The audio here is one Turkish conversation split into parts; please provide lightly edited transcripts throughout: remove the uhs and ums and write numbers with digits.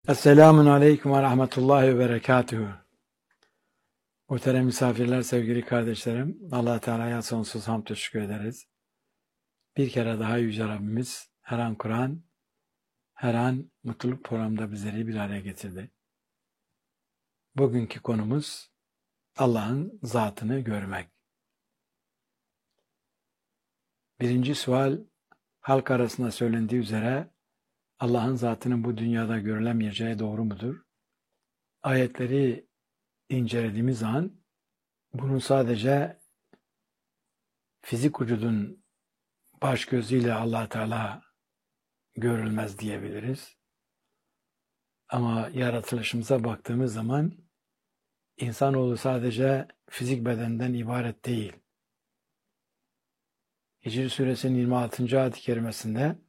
Esselamun Aleyküm ve Rahmetullahi ve Berekatuhu. Muhterem misafirler, sevgili kardeşlerim, Allah Teala'ya sonsuz hamd şükür ederiz. Bir kere daha Yüce Rabbimiz her an Kur'an, her an mutluluk programında bizleri bir araya getirdi. Bugünkü konumuz Allah'ın zatını görmek. Birinci sual, halk arasında söylendiği üzere Allah'ın zatının bu dünyada görülemeyeceği doğru mudur? Ayetleri incelediğimiz zaman bunun sadece fizik vücudun baş gözüyle Allah Teala görülmez diyebiliriz. Ama yaratılışımıza baktığımız zaman insanoğlu sadece fizik bedenden ibaret değil. Hicr suresinin 26. ayet-i kerimesinde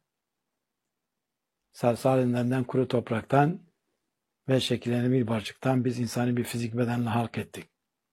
salsalinden kuru topraktan ve şekillenen bir parçıktan biz insanı bir fizik bedenle halk ettik.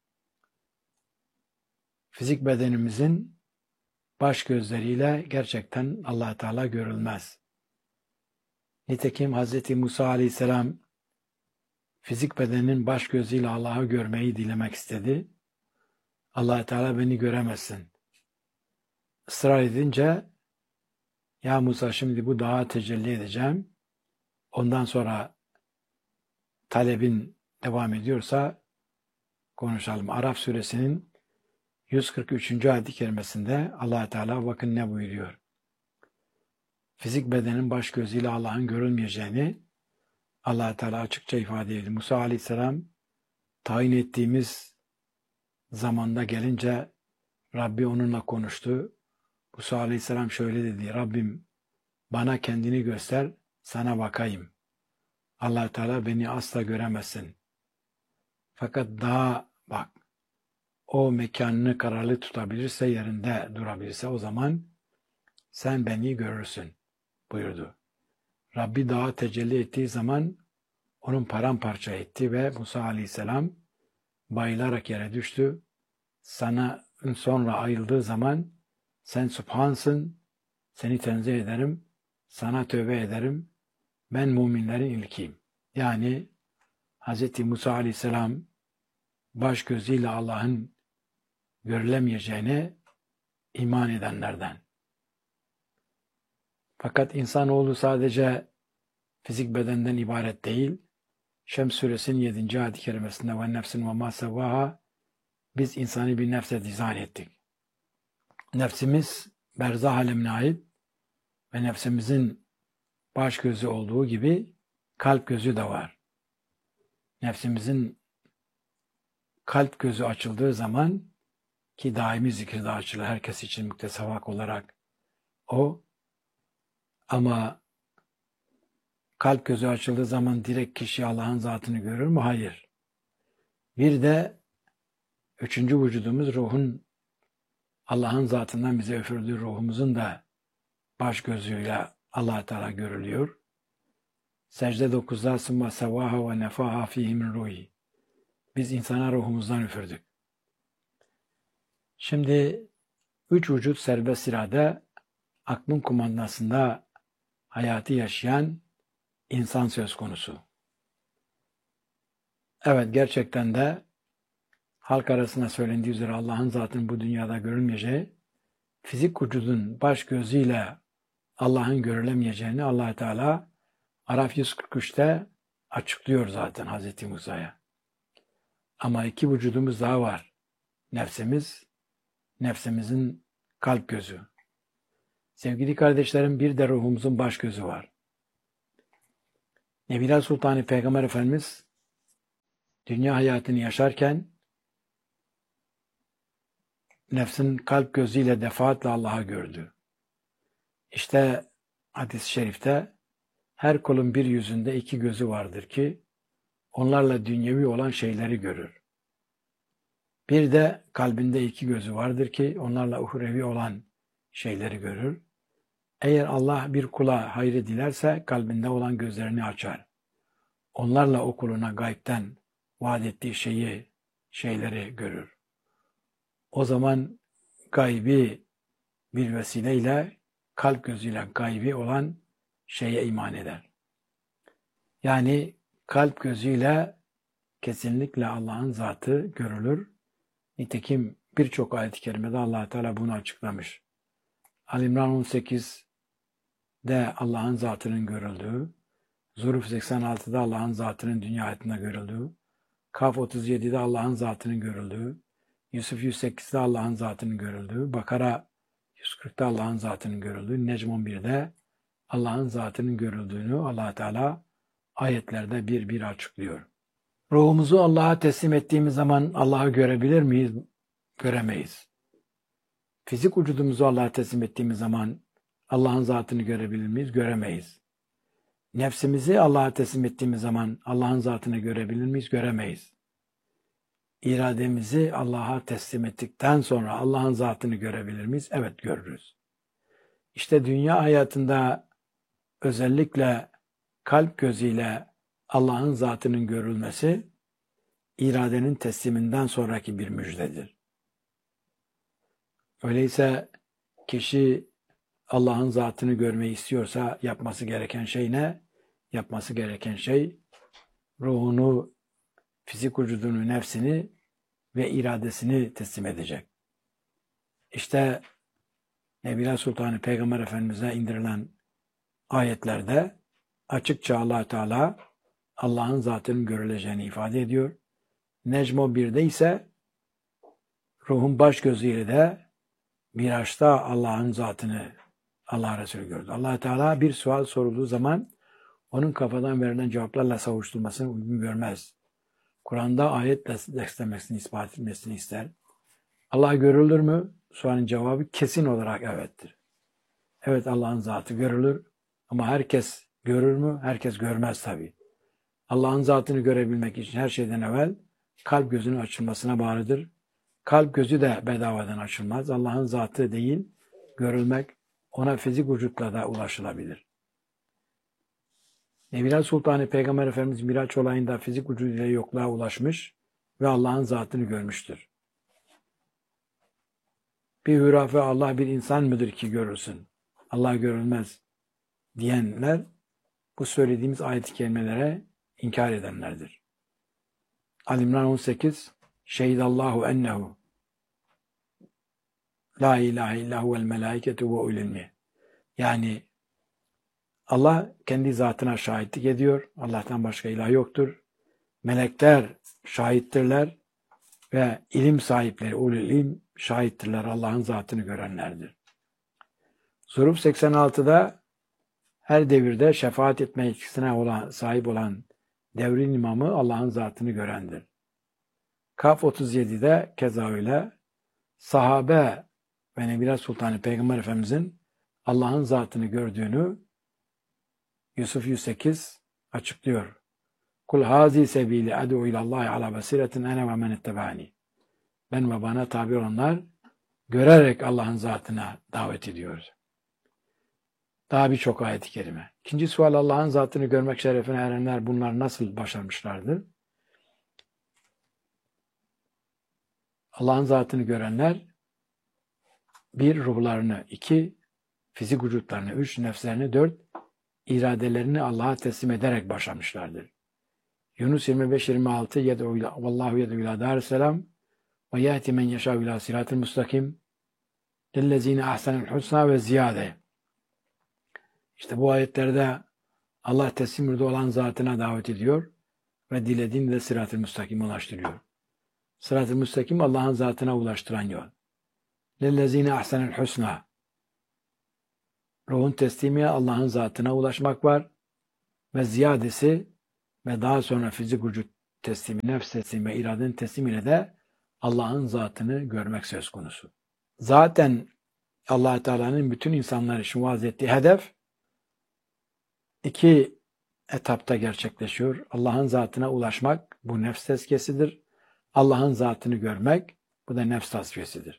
Fizik bedenimizin baş gözleriyle gerçekten Allah Teala görülmez. Nitekim Hz. Musa Aleyhisselam fizik bedenin baş gözüyle Allah'ı görmeyi dilemek istedi. Allah Teala beni göremezsin. Israr edince ya Musa şimdi bu dağa tecelli edeceğim. Ondan sonra talebin devam ediyorsa konuşalım. Araf suresinin 143. ayet-i kerimesinde Allah Teala bakın ne buyuruyor. Fizik bedenin baş gözüyle Allah'ın görülmeyeceğini Allah Teala açıkça ifade ediyor. Musa Aleyhisselam tayin ettiğimiz zamanda gelince Rabbi onunla konuştu. Musa Aleyhisselam şöyle dedi. Rabbim bana kendini göster, sana bakayım. Allah Teala beni asla göremezsin. Fakat daha bak, o mekanını kararlı tutabilirse, yerinde durabilirse o zaman sen beni görürsün buyurdu. Rabbi dağa tecelli ettiği zaman onun paramparça etti ve Musa Aleyhisselam bayılarak yere düştü. Sana sonra ayrıldığı zaman sen Subhansın, seni tenzih ederim, sana tövbe ederim, ben müminlerin ilkiyim. Yani Hz. Musa Aleyhisselam baş gözüyle Allah'ın görülemeyeceğine iman edenlerden. Fakat insanoğlu sadece fizik bedenden ibaret değil. Şems suresinin 7. ayet-i kerimesinde ve nefsin ve ma sevvaha biz insanı bir nefse dizayn ettik. Nefsimiz berzah alemine ait ve nefsimizin baş gözü olduğu gibi kalp gözü de var. Nefsimizin kalp gözü açıldığı zaman ki daimi zikirde açılır herkes için muktesavak olarak o, ama kalp gözü açıldığı zaman direkt kişi Allah'ın zatını görür mü? Hayır. Bir de üçüncü vücudumuz ruhun Allah'ın zatından bize üfürdüğü ruhumuzun da baş gözüyle Allah Teala görülüyor. Secde 9'da summa sevaha ve nefaha fihi min ruhi. Biz insana ruhumuzdan üfürdük. Şimdi üç vücut serbest irade aklın kumandasında hayatı yaşayan insan söz konusu. Evet, gerçekten de halk arasında söylendiği üzere Allah'ın zatının bu dünyada görülmeyeceği, fizik vücudun baş gözüyle Allah'ın görülemeyeceğini Allah Teala Araf 143'te açıklıyor zaten Hz. Musa'ya. Ama iki vücudumuz daha var. Nefsimiz, nefsimizin kalp gözü. Sevgili kardeşlerim, bir de ruhumuzun baş gözü var. Nebiler Sultanı Peygamber Efendimiz dünya hayatını yaşarken nefsin kalp gözüyle defaatle Allah'ı gördü. İşte hadis-i şerifte her kulun bir yüzünde iki gözü vardır ki onlarla dünyevi olan şeyleri görür. Bir de kalbinde iki gözü vardır ki onlarla uhrevi olan şeyleri görür. Eğer Allah bir kula hayrı dilerse kalbinde olan gözlerini açar. Onlarla o kuluna gaybten vaat ettiği şeyleri görür. O zaman gaybi bir vesileyle kalp gözüyle gaybi olan şeye iman eder. Yani kalp gözüyle kesinlikle Allah'ın zatı görülür. Nitekim birçok ayet-i kerimede Allah Teala bunu açıklamış. Ali-İmran 18'de Allah'ın zatının görüldüğü, Zuhruf 86'da Allah'ın zatının dünya hayatında görüldüğü, Kaf 37'de Allah'ın zatının görüldüğü, Yusuf 108'de Allah'ın zatının görüldüğü, Bakara 140'da Allah'ın zatının görüldüğü, Necm 11'de Allah'ın zatının görüldüğünü Allah Teala ayetlerde bir bir açıklıyor. Ruhumuzu Allah'a teslim ettiğimiz zaman Allah'ı görebilir miyiz? Göremeyiz. Fizik vücudumuzu Allah'a teslim ettiğimiz zaman Allah'ın zatını görebilir miyiz? Göremeyiz. Nefsimizi Allah'a teslim ettiğimiz zaman Allah'ın zatını görebilir miyiz? Göremeyiz. İrademizi Allah'a teslim ettikten sonra Allah'ın zatını görebilir miyiz? Evet, görürüz. İşte dünya hayatında özellikle kalp gözüyle Allah'ın zatının görülmesi iradenin tesliminden sonraki bir müjdedir. Öyleyse kişi Allah'ın zatını görmeyi istiyorsa yapması gereken şey ne? Yapması gereken şey ruhunu, fizik vücudunu, nefsini ve iradesini teslim edecek. İşte Nebiler Sultanı Peygamber Efendimiz'e indirilen ayetlerde açıkça Allah Teala Allah'ın zatının görüleceğini ifade ediyor. Necm 1'de ise ruhun baş gözüyle de Miraç'ta Allah'ın zatını Allah Resulü gördü. Allah Teala bir sual sorulduğu zaman onun kafadan verilen cevaplarla savuşturmasını uygun görmez. Kur'an'da ayetle desteklemesini, ispat etmesini ister. Allah görülür mü? Sualin cevabı kesin olarak evettir. Evet, Allah'ın zatı görülür ama herkes görür mü? Herkes görmez tabii. Allah'ın zatını görebilmek için her şeyden evvel kalp gözünün açılmasına bağlıdır. Kalp gözü de bedavadan açılmaz. Allah'ın zatı değil, görülmek, ona fizik vücutla da ulaşılabilir. Nebiler Sultanı Peygamber Efendimiz Miraç olayında fizik vücuduyla yokluğa ulaşmış ve Allah'ın zatını görmüştür. Bir hurafe Allah bir insan mıdır ki görülsün? Allah görülmez diyenler bu söylediğimiz ayet-i kerimelere inkar edenlerdir. Ali-İmran 18 Şehidallahu ennehu la ilahe illa huvel melâiketu ve ulul ilmi. Yani Allah kendi zatına şahitlik ediyor. Allah'tan başka ilah yoktur. Melekler şahittirler ve ilim sahipleri, ulul ilm şahittirler. Allah'ın zatını görenlerdir. Zuhruf 86'da her devirde şefaat etme yetkisine sahip olan devrin imamı Allah'ın zatını görendir. Kaf 37'de keza öyle. Sahabe ve Nebiler Sultanı Peygamber Efendimizin Allah'ın zatını gördüğünü Yusuf 108 açıklıyor. Kul hazi sebili ad'u ilallahi ala basiretin ene ve men ettebani. Ben ve bana tabi olanlar görerek Allah'ın zatına davet ediyoruz. Daha birçok ayet-i kerime. İkinci sual, Allah'ın zatını görmek şerefine erenler bunlar nasıl başarmışlardır? Allah'ın zatını görenler bir, ruhlarını, iki, fizik vücutlarını, üç, nefslerini, dört, iradelerini Allah'a teslim ederek başarmışlardır. Yunus 25-26 Vallahu yed'u ila darisselam ve yahdi men yeşâ ila siratil müstakim lillezîne ahsenel husna ve ziyade. İşte bu ayetlerde Allah teslim yurdu olan zatına davet ediyor ve dilediğini de sırat-ı müstakime ulaştırıyor. Sırat-ı müstakim Allah'ın zatına ulaştıran yol. Lillezîne ahsenel husna. Ruhun teslimi Allah'ın zatına ulaşmak var ve ziyadesi ve daha sonra fizik vücut teslimi, nefs teslimi ve iradenin teslimiyle de Allah'ın zatını görmek söz konusu. Zaten Allah Teala'nın bütün insanlar için vaaz ettiği hedef iki etapta gerçekleşiyor. Allah'ın zatına ulaşmak, bu nefs tezkiyesidir. Allah'ın zatını görmek, bu da nefs tasfiyesidir.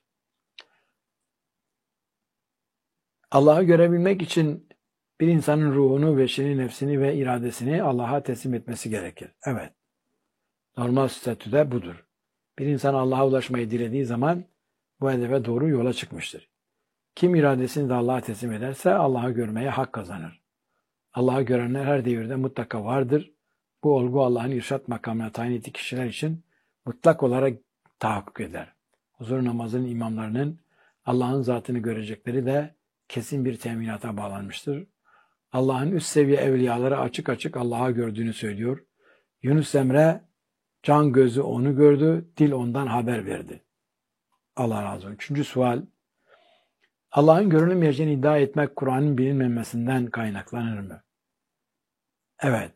Allah'ı görebilmek için bir insanın ruhunu, beşini, nefsini ve iradesini Allah'a teslim etmesi gerekir. Evet. Normal statüde budur. Bir insan Allah'a ulaşmayı dilediği zaman bu hedefe doğru yola çıkmıştır. Kim iradesini de Allah'a teslim ederse Allah'ı görmeye hak kazanır. Allah'ı görenler her devirde mutlaka vardır Bu olgu Allah'ın irşat makamına tayin ettiği kişiler için mutlak olarak tahakkuk eder. Huzur namazının imamlarının Allah'ın zatını görecekleri de kesin bir teminata bağlanmıştır. Allah'ın üst seviye evliyaları açık açık Allah'a gördüğünü söylüyor. Yunus Emre can gözü onu gördü, dil ondan haber verdi. Allah razı olsun. Üçüncü sual. Allah'ın görülemeyeceğini iddia etmek Kur'an'ın bilinmemesinden kaynaklanır mı? Evet.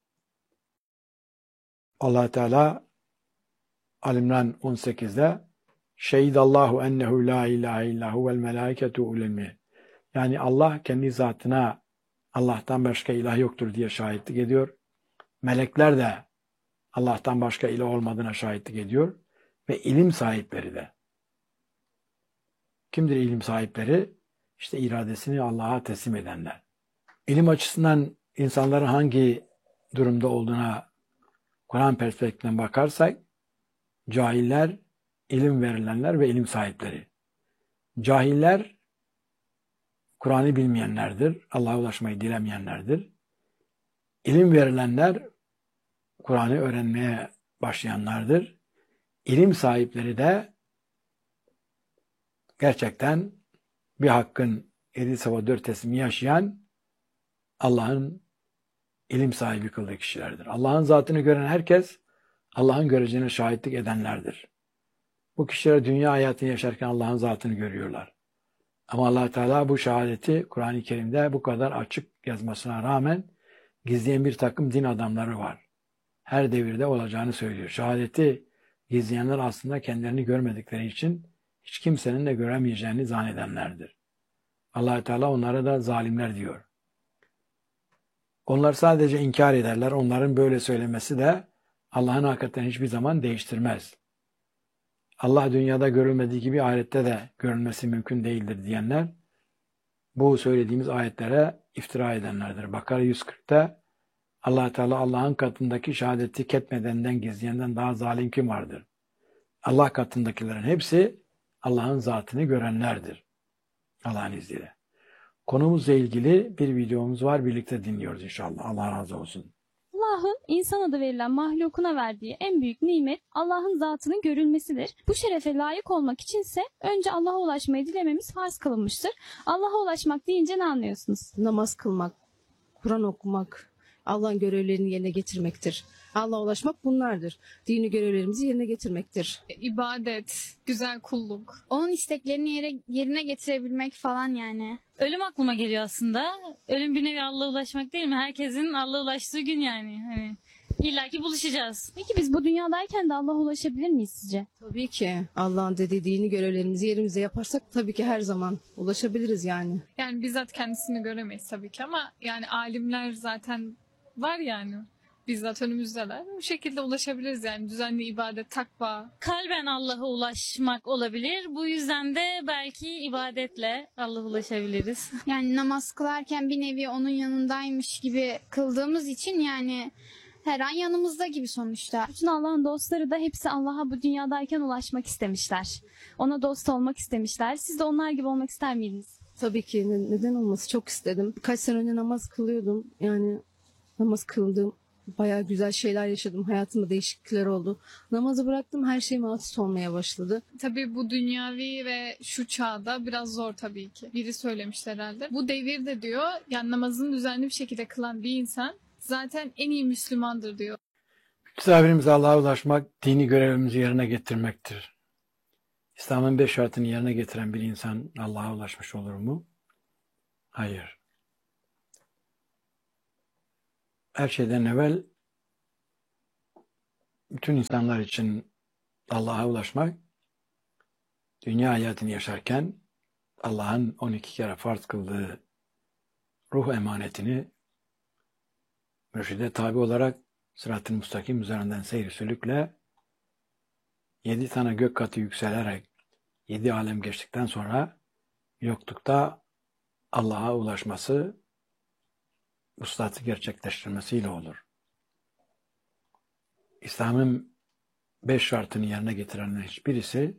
Allah Teala Al-İmran 18'de Şehidallahu ennehu la ilahe illa huvel melâiketu ulemi. Yani Allah kendi zatına Allah'tan başka ilah yoktur diye şahitlik ediyor. Melekler de Allah'tan başka ilah olmadığına şahitlik ediyor. Ve ilim sahipleri de. Kimdir ilim sahipleri? İşte iradesini Allah'a teslim edenler. İlim açısından insanların hangi durumda olduğuna Kur'an perspektifinden bakarsak, cahiller, ilim verilenler ve ilim sahipleri. Cahiller, Kur'an'ı bilmeyenlerdir, Allah'a ulaşmayı dilemeyenlerdir. İlim verilenler, Kur'an'ı öğrenmeye başlayanlardır. İlim sahipleri de gerçekten bir hakkın 7/4 teslimi yaşayan Allah'ın ilim sahibi kıldığı kişilerdir. Allah'ın zatını gören herkes Allah'ın göreceğine şahitlik edenlerdir. Bu kişiler dünya hayatını yaşarken Allah'ın zatını görüyorlar. Ama Allah Teala bu şehadeti Kur'an-ı Kerim'de bu kadar açık yazmasına rağmen gizleyen bir takım din adamları var. Her devirde olacağını söylüyor. Şehadeti gizleyenler aslında kendilerini görmedikleri için hiç kimsenin de göremeyeceğini zannedenlerdir. Allah Teala onlara da zalimler diyor. Onlar sadece inkar ederler. Onların böyle söylemesi de Allah'ın hakikaten hiçbir zaman değiştirmez. Allah dünyada görülmediği gibi ahirette de görülmesi mümkün değildir diyenler bu söylediğimiz ayetlere iftira edenlerdir. Bakara 140'ta Allah Teala Allah'ın katındaki şehadeti ketmedenden gizleyenden daha zalim kim vardır? Allah katındakilerin hepsi Allah'ın zatını görenlerdir. Allah'ın izniyle. Konumuzla ilgili bir videomuz var. Birlikte dinliyoruz inşallah. Allah razı olsun. Allah'ın insan adı verilen mahlukuna verdiği en büyük nimet Allah'ın zatının görülmesidir. Bu şerefe layık olmak içinse önce Allah'a ulaşmayı dilememiz farz kılınmıştır. Allah'a ulaşmak deyince ne anlıyorsunuz? Namaz kılmak, Kur'an okumak, Allah'ın görevlerini yerine getirmektir. Allah'a ulaşmak bunlardır. Dini görevlerimizi yerine getirmektir. İbadet, güzel kulluk. Onun isteklerini yerine getirebilmek falan yani. Ölüm aklıma geliyor aslında. Ölüm bir nevi Allah'a ulaşmak değil mi? Herkesin Allah'a ulaştığı gün yani. Hani İlla ki buluşacağız. Peki biz bu dünyadayken de Allah'a ulaşabilir miyiz sizce? Tabii ki Allah'ın dediği dini görevlerimizi yerimize yaparsak tabii ki her zaman ulaşabiliriz yani. Yani bizzat kendisini göremeyiz tabii ki ama yani alimler zaten var yani. Bizzat önümüzdeler. Bu şekilde ulaşabiliriz yani. Düzenli ibadet, takva. Kalben Allah'a ulaşmak olabilir. Bu yüzden de belki ibadetle Allah'a ulaşabiliriz. Yani namaz kılarken bir nevi onun yanındaymış gibi kıldığımız için yani her an yanımızda gibi sonuçta. Bütün Allah'ın dostları da hepsi Allah'a bu dünyadayken ulaşmak istemişler. Ona dost olmak istemişler. Siz de onlar gibi olmak ister miydiniz? Tabii ki neden olması çok istedim. Birkaç sene önce namaz kılıyordum. Yani namaz kıldım. Bayağı güzel şeyler yaşadım. Hayatımda değişiklikler oldu. Namazı bıraktım. Her şeyim alt üst olmaya başladı. Tabii bu dünyavi ve şu çağda biraz zor tabii ki. Biri söylemişti herhalde. Bu devirde diyor yani namazını düzenli bir şekilde kılan bir insan zaten en iyi Müslümandır diyor. Tabirimiz Allah'a ulaşmak, dini görevimizi yerine getirmektir. İslam'ın 5 şartını yerine getiren bir insan Allah'a ulaşmış olur mu? Hayır. Her şeyden evvel bütün insanlar için Allah'a ulaşmak, dünya hayatını yaşarken Allah'ın 12 kere farz kıldığı ruh emanetini mürşide tabi olarak sırat-ı müstakim üzerinden seyir sülükle 7 tane gök katı yükselerek 7 alem geçtikten sonra yoklukta Allah'a ulaşması, vuslatı gerçekleştirmesiyle olur. İslam'ın 5 şartını yerine getirenlerin hiçbirisi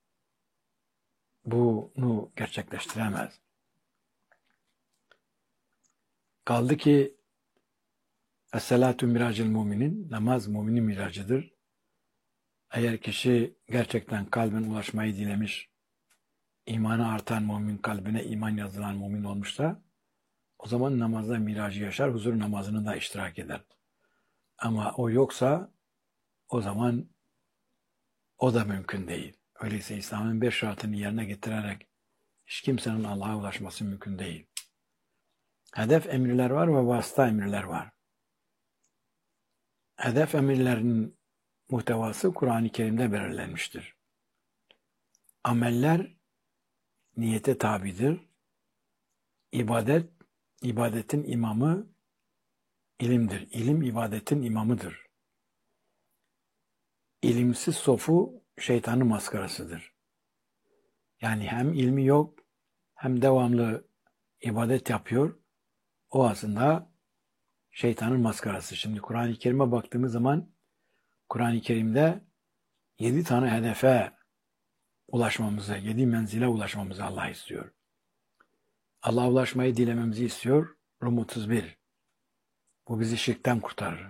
bunu gerçekleştiremez. Kaldı ki Es-salatu miracil müminin. Namaz müminin miracıdır. Eğer kişi gerçekten kalben ulaşmayı dilemiş, imanı artan mümin, kalbine iman yazılan mümin olmuşsa, o zaman namazda miracı yaşar, huzur namazını da iştirak eder. Ama o yoksa, o zaman o da mümkün değil. Öyleyse İslam'ın 5 şartını yerine getirerek hiç kimsenin Allah'a ulaşması mümkün değil. Hedef emirler var ve vasıta emirler var. Hedef emirlerin muhtevası Kur'an-ı Kerim'de belirlenmiştir. Ameller niyete tabidir. İbadetin imamı ilimdir. İlim ibadetin imamıdır. İlimsiz sofu şeytanın maskarasıdır. Yani hem ilmi yok hem devamlı ibadet yapıyor. O aslında şeytanın maskarası. Şimdi Kur'an-ı Kerim'e baktığımız zaman Kur'an-ı Kerim'de 7 tane hedefe ulaşmamızı, 7 menzile ulaşmamızı Allah istiyor. Allah'a ulaşmayı dilememizi istiyor. Rum 31. Bu bizi şirkten kurtarır.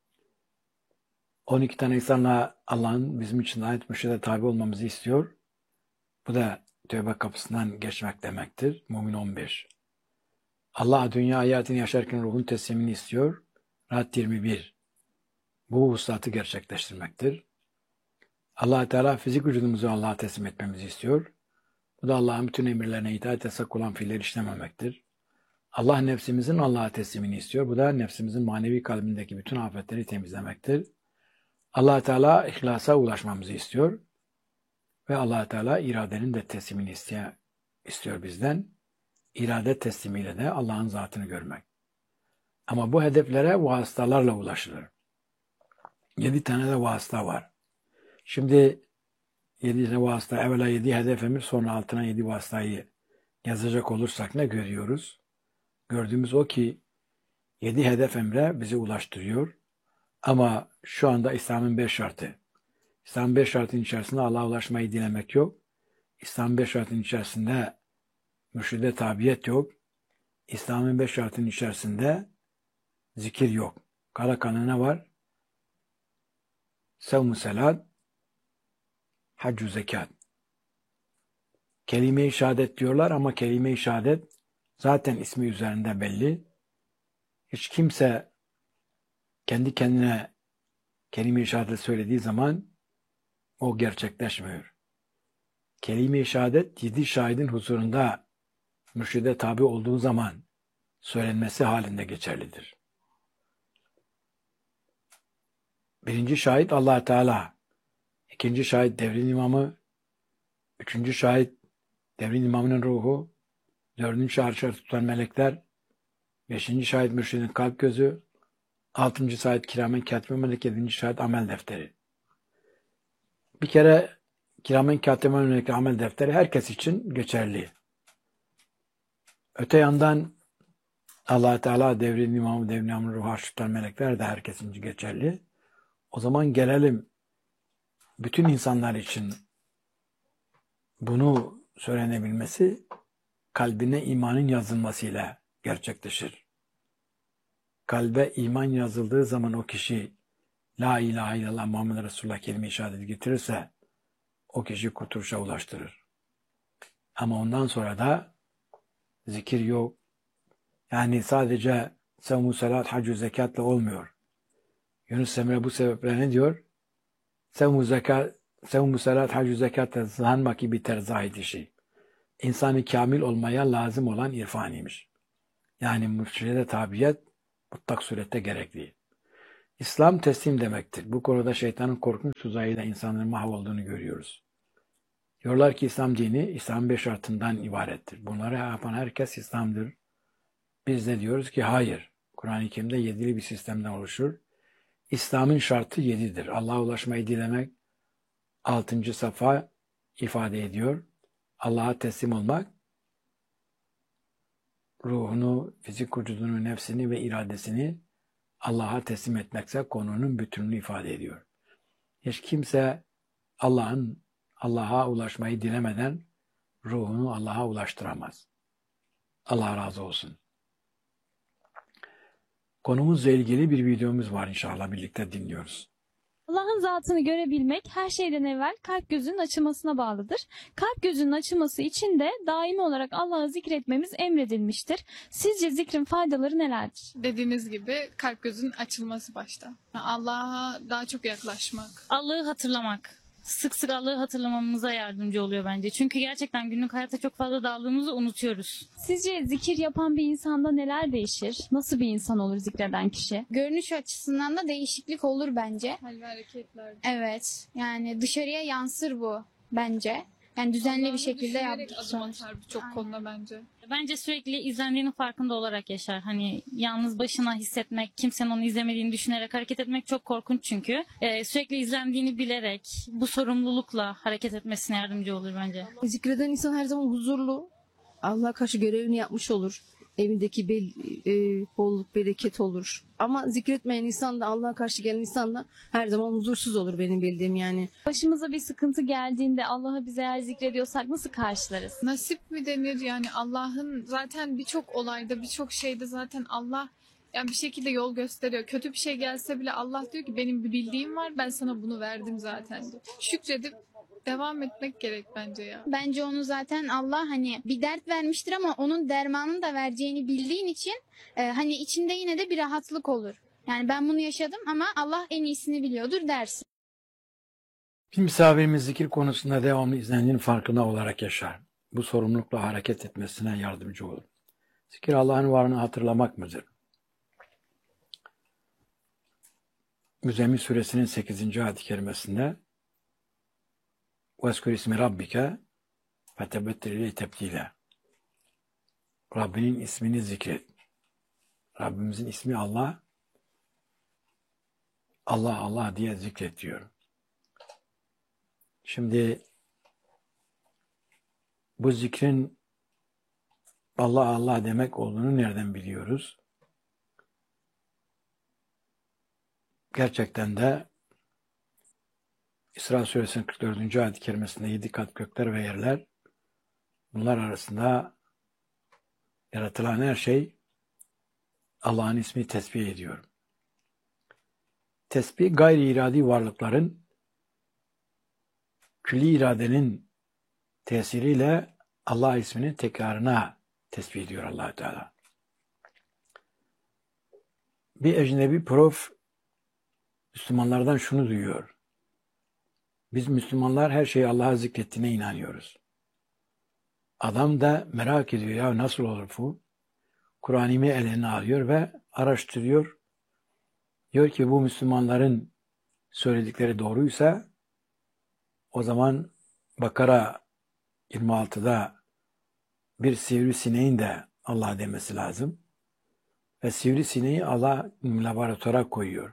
12 tane insanla Allah'ın bizim için ayet mürşide tabi olmamızı istiyor. Bu da tövbe kapısından geçmek demektir. Mümin 15. Allah dünya hayatını yaşarken ruhun teslimini istiyor. Rahat 21. Bu vuslatı gerçekleştirmektir. Allah Teala fizik vücudumuzu Allah'a teslim etmemizi istiyor. Bu da Allah'ın bütün emirlerine itaat yasak olan fiiller işlememektir. Allah nefsimizin Allah'a teslimini istiyor. Bu da nefsimizin manevi kalbindeki bütün afetleri temizlemektir. Allah Teala ihlasa ulaşmamızı istiyor. Ve Allah Teala iradenin de teslimini istiyor bizden. İrade teslimiyle de Allah'ın zatını görmek. Ama bu hedeflere vasıtalarla ulaşılır. 7 tane de vasıta var. Şimdi 7 tane vasıta, evvela 7 hedef emir, sonra altına 7 vasıtayı yazacak olursak ne görüyoruz? Gördüğümüz o ki 7 hedef emre bizi ulaştırıyor. Ama şu anda İslam'ın 5 şartı. İslam'ın 5 şartının içerisinde Allah'a ulaşmayı dilemek yok. İslam'ın 5 şartının içerisinde mürşide tabiyet yok. İslam'ın 5 şartının içerisinde zikir yok. Kara kanı ne var? Sevm-ü selat, hac-ü zekat. Kelime-i şehadet diyorlar ama kelime-i şehadet zaten ismi üzerinde belli. Hiç kimse kendi kendine kelime-i şehadet söylediği zaman o gerçekleşmiyor. Kelime-i şehadet 7 şahidin huzurunda mürşide tabi olduğu zaman söylenmesi halinde geçerlidir. Birinci şahit Allah Teala, ikinci şahit devrin imamı, üçüncü şahit devrin imamının ruhu, dördüncü şahit tutan melekler, beşinci şahit mürşidin kalp gözü, altıncı şahit kiramen katiben melek, yedinci şahit amel defteri. Bir kere kiramen katiben melek amel defteri herkes için geçerli. Öte yandan Allah Teala devrin imamı, devrin imamının ruhu, arş tutan melekler de herkes için geçerli. O zaman gelelim bütün insanlar için bunu söylenebilmesi kalbine imanın yazılmasıyla gerçekleşir. Kalbe iman yazıldığı zaman o kişi La ilahe illallah Muhammed Resulullah kelime-i şehadeti getirirse o kişi kurtuluşa ulaştırır. Ama ondan sonra da zikir yok. Yani sadece sevm-ü salat, hac-ü zekatla olmuyor. Yunus Emre bu sebeple ne diyor? Sevm-ü salat, hac-ü zekatla zanmaki biter zahid işi. İnsanı kamil olmaya lazım olan irfaniymiş. Yani mürşide tabiyet mutlak surette gerekli. İslam teslim demektir. Bu konuda şeytanın korkunç tuzağıyla insanların mahvolduğunu görüyoruz. Diyorlar ki İslam dini, İslam 5 şartından ibarettir. Bunları yapan herkes İslam'dır. Biz de diyoruz ki hayır. Kur'an-ı Kerim'de 7'li bir sistemden oluşur. İslam'ın şartı 7'dir. Allah'a ulaşmayı dilemek 6. safa ifade ediyor. Allah'a teslim olmak, ruhunu, fizik vücudunu, nefsini ve iradesini Allah'a teslim etmekse konunun bütününü ifade ediyor. Hiç kimse Allah'a ulaşmayı dilemeden ruhunu Allah'a ulaştıramaz. Allah razı olsun. Konumuzla ilgili bir videomuz var, inşallah birlikte dinliyoruz. Allah'ın zatını görebilmek her şeyden evvel kalp gözünün açılmasına bağlıdır. Kalp gözünün açılması için de daimi olarak Allah'ı zikretmemiz emredilmiştir. Sizce zikrin faydaları nelerdir? Dediğiniz gibi kalp gözünün açılması başta. Allah'a daha çok yaklaşmak. Allah'ı hatırlamak. Sık sık Allah'ı hatırlamamıza yardımcı oluyor bence. Çünkü gerçekten günlük hayatta çok fazla daldığımızı unutuyoruz. Sizce zikir yapan bir insanda neler değişir? Nasıl bir insan olur zikreden kişi? Görünüş açısından da değişiklik olur bence. Hal ve hareketler. Evet. Yani dışarıya yansır bu bence. Yani düzenli bir Allah'ını şekilde düşünerek yaptık adım sonuç. atar birçok Aynen. konuda bence. Bence sürekli izlendiğinin farkında olarak yaşar. Hani yalnız başına hissetmek, kimsenin onu izlemediğini düşünerek hareket etmek çok korkunç çünkü. Sürekli izlendiğini bilerek, bu sorumlulukla hareket etmesine yardımcı olur bence. Zikreden insan her zaman huzurlu. Allah'a karşı görevini yapmış olur. Evindeki bolluk, bereket olur. Ama zikretmeyen insan da, Allah'a karşı gelen insan da her zaman huzursuz olur benim bildiğim yani. Başımıza bir sıkıntı geldiğinde Allah'ı biz eğer zikrediyorsak nasıl karşılarız? Nasip mi denir, yani Allah'ın zaten birçok olayda, birçok şeyde zaten Allah yani bir şekilde yol gösteriyor. Kötü bir şey gelse bile Allah diyor ki benim bir bildiğim var, ben sana bunu verdim zaten diyor. Şükredip devam etmek gerek bence ya. Bence onu zaten Allah hani bir dert vermiştir ama onun dermanını da vereceğini bildiğin için hani içinde yine de bir rahatlık olur. Yani ben bunu yaşadım ama Allah en iyisini biliyordur dersin. Bir misafirimiz zikir konusunda devamlı izlendiğinin farkına olarak yaşar. Bu sorumlulukla hareket etmesine yardımcı olur. Zikir Allah'ın varlığını hatırlamak mıdır? Müzzemmil suresinin 8. ayet-i kerimesinde وَاذْكُرْ اسْمِ رَبِّكَ فَتَبَتِّلْ اِلَيْهِ تَبْتِيلًا. Rabbinin ismini zikret. Rabbimizin ismi Allah. Allah Allah diye zikret diyor. Şimdi bu zikrin Allah Allah demek olduğunu nereden biliyoruz? Gerçekten de İsra suresinin 44. ayet-i kerimesinde 7 kat gökler ve yerler, bunlar arasında yaratılan her şey Allah'ın ismi tesbih ediyor. Tesbih gayri iradi varlıkların külli iradenin tesiriyle Allah isminin tekrarına tesbih ediyor Allah Teala. Bir ecnebi prof Müslümanlardan şunu duyuyor. Biz Müslümanlar her şeyi Allah'a zikrettiğine inanıyoruz. Adam da merak ediyor, ya nasıl olur bu? Kur'an-ı eline alıyor ve araştırıyor. Diyor ki bu Müslümanların söyledikleri doğruysa o zaman Bakara 26'da bir sivrisineğin de Allah demesi lazım. Ve sivrisineği Allah laboratuvara koyuyor.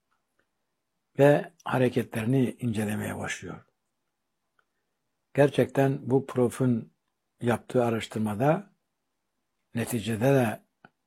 Ve hareketlerini incelemeye başlıyor. Gerçekten bu profun yaptığı araştırmada neticede de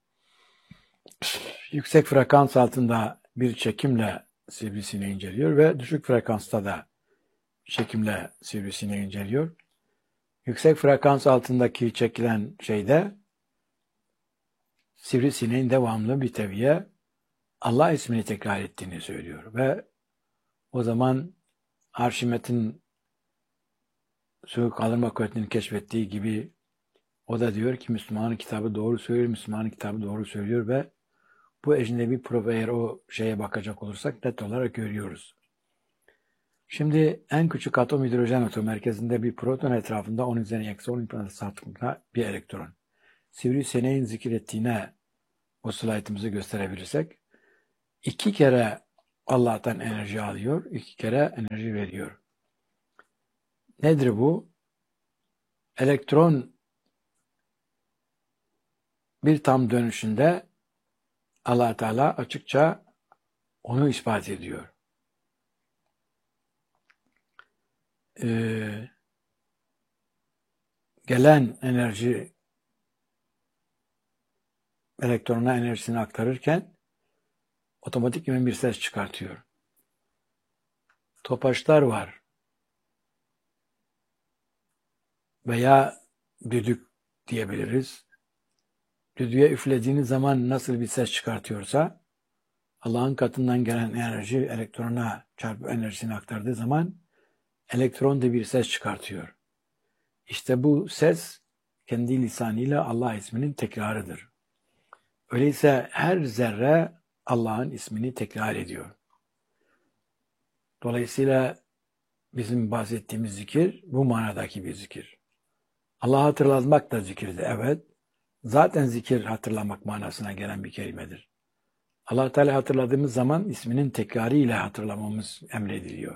yüksek frekans altında bir çekimle sivrisineği inceliyor ve düşük frekansta da çekimle sivrisineği inceliyor. Yüksek frekans altındaki çekilen şeyde sivrisineğin devamlı bir teviye Allah ismini tekrar ettiğini söylüyor ve o zaman Arşimet'in su kaldırma kuvvetini keşfettiği gibi o da diyor ki Müslümanın kitabı doğru söylüyor, Müslümanın kitabı doğru söylüyor ve bu ecnebi prof eğer o şeye bakacak olursak net olarak görüyoruz. Şimdi en küçük atom hidrojen atomu merkezinde bir proton etrafında 10 üzeri eksi 10 santimde bir elektron. Sivrisineğin zikir ettiğine o slaytımızı gösterebilirsek 2 kere Allah'tan enerji alıyor, 2 kere enerji veriyor. Nedir bu? Elektron bir tam dönüşünde Allah Teala açıkça onu ispat ediyor. Gelen enerji elektrona enerjisini aktarırken otomatik bir ses çıkartıyor. Topaçlar var. Veya düdük diyebiliriz. düdüğe üflediğiniz zaman nasıl bir ses çıkartıyorsa, Allah'ın katından gelen enerji elektrona çarpıp enerjisini aktardığı zaman elektron da bir ses çıkartıyor. İşte bu ses kendi lisanıyla Allah isminin tekrarıdır. Öyleyse her zerre Allah'ın ismini tekrar ediyor. Dolayısıyla bizim bahsettiğimiz zikir bu manadaki bir zikir. Allah'ı hatırlatmak da zikirdir. Evet, zaten zikir hatırlamak manasına gelen bir kelimedir. Allah Teala hatırladığımız zaman isminin tekrarı ile hatırlamamız emrediliyor.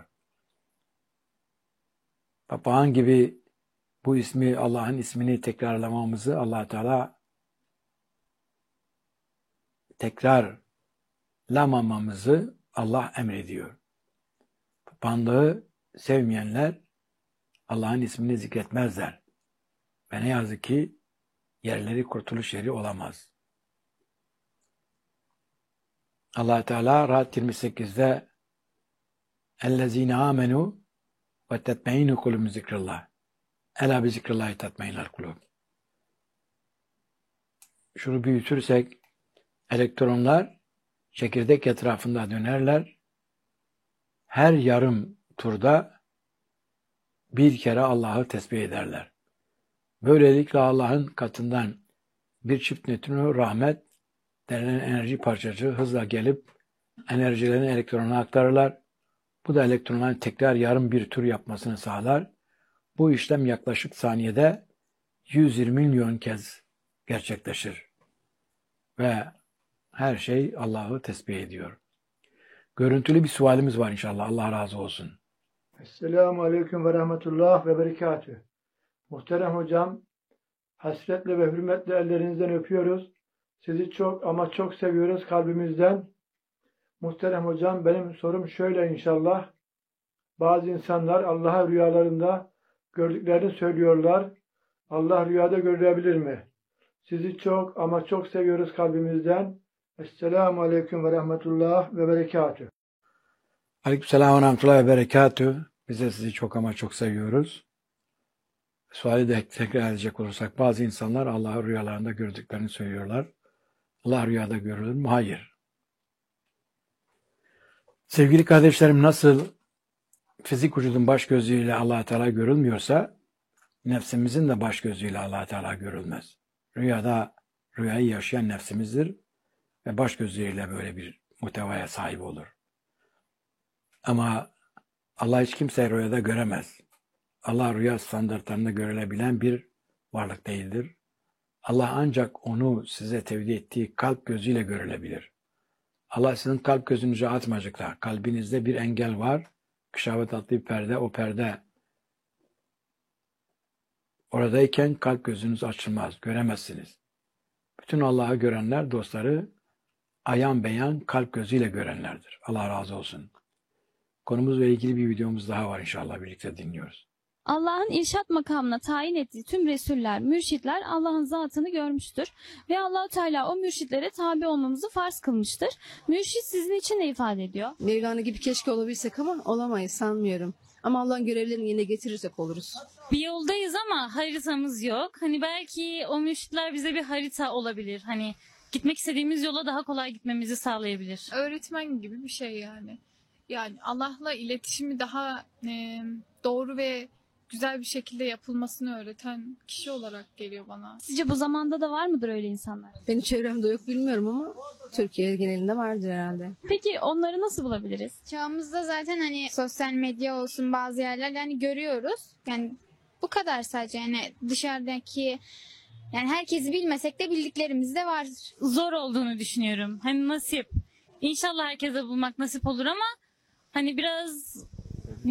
Papağan gibi bu ismi, Allah'ın ismini tekrarlamamızı Allah Teala tekrarlamamamızı Allah emrediyor. Papağanlığı sevmeyenler Allah'ın ismini zikretmezler. Ve ne yazık ki yerleri kurtuluş yeri olamaz. Allah Teala Ra'd 28'de اَلَّذ۪ينَ آمَنُوا وَتَتْمَئِنُّ قُلُوبُهُمْ بِذِكْرِ اللّٰهِ اَلَا بِذِكْرِ اللّٰهِ تَطْمَئِنُّ الْقُلُوبُ. Şunu büyütürsek, elektronlar çekirdek etrafında dönerler. Her yarım turda bir kere Allah'ı tesbih ederler. Böylelikle Allah'ın katından bir çift nötrino rahmet denilen enerji parçacığı hızla gelip enerjilerini elektrona aktarırlar. Bu da elektronların tekrar yarım bir tur yapmasını sağlar. Bu işlem yaklaşık saniyede 120 milyon kez gerçekleşir. Ve her şey Allah'ı tesbih ediyor. Görüntülü bir sualimiz var inşallah. Allah razı olsun. Esselamu Aleyküm ve Rahmetullah ve Berekatüh. Muhterem hocam, hasretle ve hürmetle ellerinizden öpüyoruz. Sizi çok ama çok seviyoruz kalbimizden. Muhterem hocam, benim sorum şöyle inşallah. Bazı insanlar Allah'a rüyalarında gördüklerini söylüyorlar. Allah rüyada görülebilir mi? Sizi çok ama çok seviyoruz kalbimizden. Esselamu Aleyküm ve Rahmetullah ve Berekatüh. Aleykümselam ve Rahmetullah ve Berekatüh. Biz de sizi çok ama çok seviyoruz. Suali de tekrar edecek olursak, bazı insanlar Allah'ı rüyalarında gördüklerini söylüyorlar. Allah rüyada görülür mü? Hayır. Sevgili kardeşlerim, nasıl fizik vücudun baş gözüyle Allah Teala görülmüyorsa, nefsimizin de baş gözüyle Allah Teala görülmez. Rüyada rüyayı yaşayan nefsimizdir ve baş gözüyle böyle bir muhtevaya sahip olur. Ama Allah hiç kimseyi rüyada göremez. Allah rüya standartlarında görülebilen bir varlık değildir. Allah ancak onu size tevdi ettiği kalp gözüyle görülebilir. Allah sizin kalp gözünüzü atmayacaklar. Kalbinizde bir engel var. Kışavet adlı bir perde. O perde oradayken kalp gözünüz açılmaz. Göremezsiniz. Bütün Allah'ı görenler dostları ayan beyan kalp gözüyle görenlerdir. Allah razı olsun. Konumuzla ilgili bir videomuz daha var inşallah. Birlikte dinliyoruz. Allah'ın irşat makamına tayin ettiği tüm resuller, mürşitler Allah'ın zatını görmüştür ve Allah-u Teala o mürşitlere tabi olmamızı farz kılmıştır. Mürşit sizin için ne ifade ediyor? Mevlana gibi keşke olabilsek ama olamayız sanmıyorum. Ama Allah'ın görevlerini yerine getirirsek oluruz. Bir yoldayız ama haritamız yok. Hani belki o mürşitler bize bir harita olabilir. Hani gitmek istediğimiz yola daha kolay gitmemizi sağlayabilir. Öğretmen gibi bir şey yani. Yani Allah'la iletişimi daha doğru ve güzel bir şekilde yapılmasını öğreten kişi olarak geliyor bana. Sizce bu zamanda da var mıdır öyle insanlar? Benim çevremde yok bilmiyorum ama Türkiye genelinde vardır herhalde. Peki onları nasıl bulabiliriz? Çağımızda zaten hani sosyal medya olsun bazı yerler yani görüyoruz. Yani bu kadar sadece yani dışarıdaki yani herkesi bilmesek de bildiklerimiz de vardır. Zor olduğunu düşünüyorum. Hani nasip. İnşallah herkese bulmak nasip olur ama hani biraz